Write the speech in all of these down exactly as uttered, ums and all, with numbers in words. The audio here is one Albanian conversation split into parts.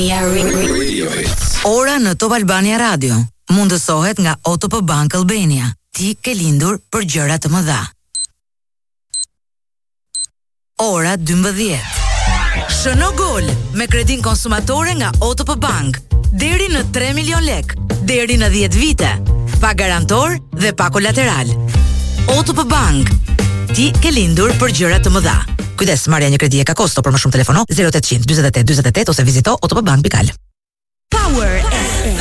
Ora në Top Albania Radio mundësohet nga O T P Bank Albania. Ti ke lindur për gjëra të mëdha. Ora dymbëdhjetë. Shëno gol me kredin konsumatore nga O T P Bank. Deri në tre milion lek, deri në dhjetë vite. Pa garantor dhe pa kolateral. O T P Bank. Ti ke lindur për gjëra të mëdha. Kujdes, marrja një kredi e ka kosto, për më shumë telefono zero ottanta dyzet e tetë dyzet e tetë ose vizito otpbank pikal. Power F M.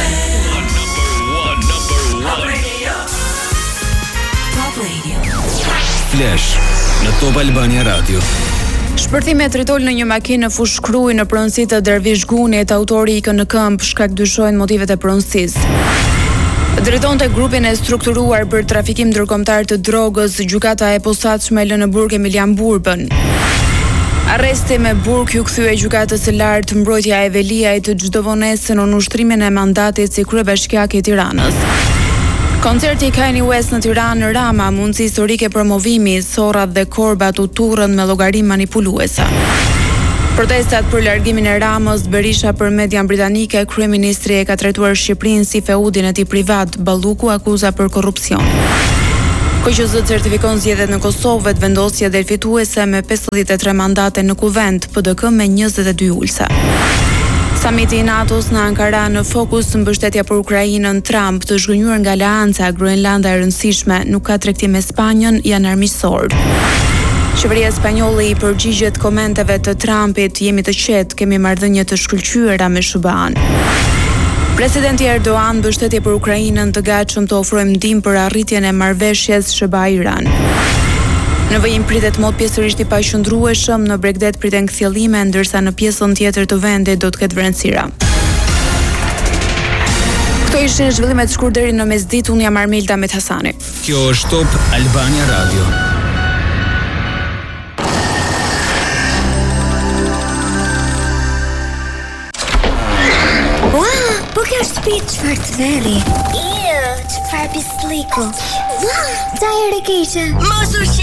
Top Radio. Flash në Top Albania Radio. Shpërthime tritol në një makinë në fushë Krujë në pronësi të Dervish Gunit, autori ikën në këmbë, shkak dyshojnë motivet e pronësisë. Drejtonte grupin e strukturuar për trafikim ndërkombëtar të drogës, gjykata e posaçme lë në burg Emilian Burbën. Arresti me burg ju kthye gjykatës së lartë mbrojtja e Veliajt të çdo vonesë në ushtrimin e mandatit si kryebashkiak i Tiranës. Koncerti i Kanye West në Tiranë, Rama, mundësi historike promovimi, sorrat dhe korbat u turrën me llogari manipuluese. Protestat për largimin e Ramës, Berisha për median britanike, kryeministri e ka trajtuar Shqipërinë si feudin e tij privat, Balluku akuza për korrupsion. K Q Z certifikon zgjedhjet në Kosovë, vendosje drejtuese me pesëdhjetë e tre mandate në kuvend, P D K me njëzet e dy ulse. Samiti i NATO-s në Ankara në fokus mbështetja për Ukrainën, Trump të zhgënjur nga Aleanca, Groenlanda e rëndësishme, nuk ka tregtim me Spanjën, janë armiqësor. Qeveria spanjolle i përgjigjet komenteve të Trumpit, jemi të qetë, kemi marrëdhënie të shkëlqyera me S B A-n. Presidenti Erdogan mbështetje për Ukrainën, të gatshëm të ofrojmë ndihmë për arritjen e marrëveshjes S B A-Iran. Në vijim pritet mod pjesërisht i paqëndrueshëm, në Bregdet priten kthjellime, ndërsa në pjesën tjetër të vendit do të ketë vrenësira. Këto ishin zhvillimet shkurt deri në mesditë, unë jam Armelda Methasani. Kjo është Top Albania Radio. Po kjo është shtëpi çfarë të veri? Iu, çfarë pisliku? Ua, sa herë keqe. Mos u